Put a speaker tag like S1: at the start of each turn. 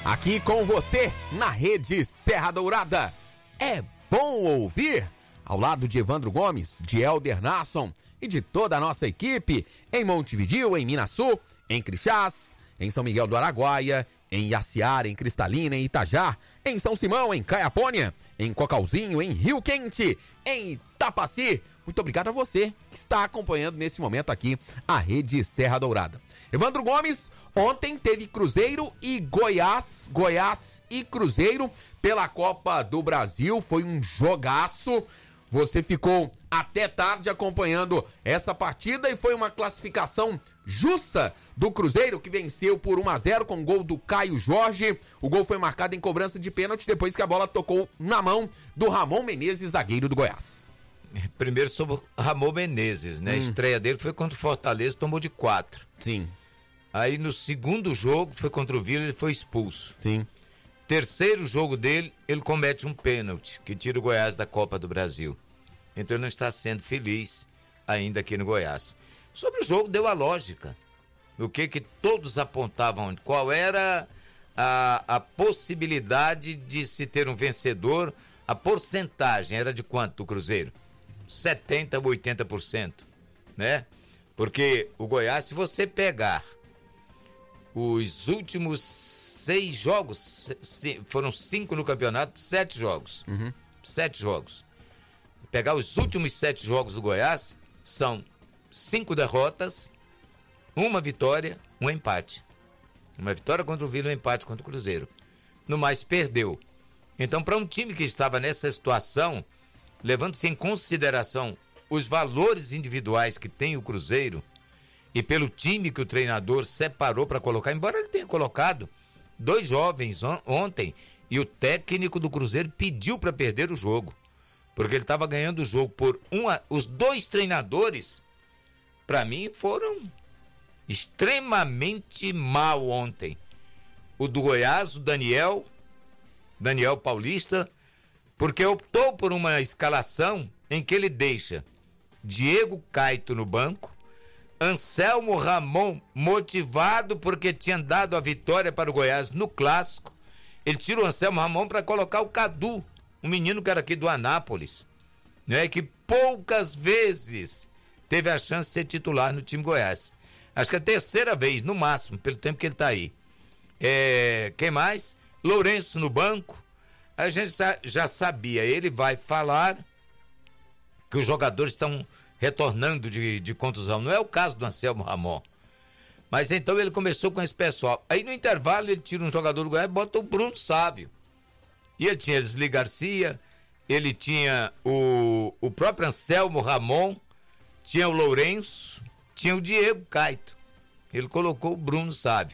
S1: aqui com você na Rede Serra Dourada. É bom ouvir, ao lado de Evandro Gomes, de Elder Nasson e de toda a nossa equipe, em Montevidéu, em Minasul, em Crixás, em São Miguel do Araguaia, em Iaciara, em Cristalina, em Itajá, em São Simão, em Caiapônia, em Cocalzinho, em Rio Quente, em Itapaci. Muito obrigado a você que está acompanhando nesse momento aqui a Rede Serra Dourada. Evandro Gomes, ontem teve Cruzeiro e Goiás e Cruzeiro pela Copa do Brasil, foi um jogaço. Você ficou até tarde acompanhando essa partida e foi uma classificação justa do Cruzeiro, que venceu por 1-0 com o gol do Caio Jorge. O gol foi marcado em cobrança de pênalti depois que a bola tocou na mão do Ramon Menezes, zagueiro do Goiás.
S2: Primeiro sobre o Ramon Menezes, né? A estreia dele foi contra o Fortaleza, tomou de 4.
S1: Sim.
S2: Aí no segundo jogo, foi contra o Vila, ele foi expulso.
S1: Sim.
S2: Terceiro jogo dele, ele comete um pênalti, que tira o Goiás da Copa do Brasil. Então ele não está sendo feliz ainda aqui no Goiás. Sobre o jogo, deu a lógica. O que todos apontavam, qual era a possibilidade de se ter um vencedor, a porcentagem era de quanto o Cruzeiro? 70% a 80%, né? Porque o Goiás, se você pegar os últimos 6 jogos, foram 5 no campeonato, 7 jogos. 7 jogos. Pegar os últimos 7 jogos do Goiás, são 5 derrotas, 1 vitória, 1 empate. 1 vitória contra o Vila, 1 empate contra o Cruzeiro. No mais, perdeu. Então, para um time que estava nessa situação, levando-se em consideração os valores individuais que tem o Cruzeiro e pelo time que o treinador separou para colocar, embora ele tenha colocado 2 jovens ontem, e o técnico do Cruzeiro pediu para perder o jogo, porque ele estava ganhando o jogo por os 2 treinadores, para mim, foram extremamente mal ontem. O do Goiás, o Daniel Paulista, porque optou por uma escalação em que ele deixa Diego Caito no banco, Anselmo Ramon motivado porque tinha dado a vitória para o Goiás no Clássico. Ele tira o Anselmo Ramon para colocar o Cadu, um menino que era aqui do Anápolis, né, que poucas vezes teve a chance de ser titular no time Goiás. Acho que é a 3ª vez, no máximo, pelo tempo que ele está aí. Quem mais? Lourenço no banco. A gente já sabia, ele vai falar que os jogadores estão retornando de contusão. Não é o caso do Anselmo Ramon. Mas então ele começou com esse pessoal. Aí no intervalo ele tira um jogador do Goiás e bota o Bruno Sávio. E ele tinha Esli Garcia, ele tinha o próprio Anselmo Ramon, tinha o Lourenço, tinha o Diego Caito. Ele colocou o Bruno Sávio.